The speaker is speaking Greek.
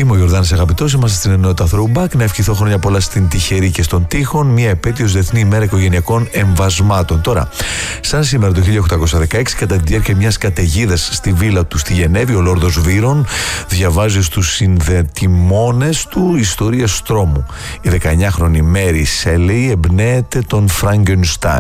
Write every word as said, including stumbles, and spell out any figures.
Είμαι ο Ιορδάνης Αγαπητός, είμαστε στην ενότητα Throwback. Να ευχηθώ χρόνια πολλά στην Τυχερή και στον Τείχον. Μία επέτειος Διεθνή ημέρα οικογενειακών εμβασμάτων. Τώρα, σαν σήμερα το χίλια οκτακόσια δεκαέξι, κατά τη διάρκεια μιας καταιγίδας στη βίλα του στη Γενέβη, ο Λόρδος Βύρον διαβάζει στους συνδετημόνες του ιστορίες τρόμου. Η δεκαεννιάχρονη Μέρι Σέλεϊ εμπνέεται τον Φραγκενστάιν.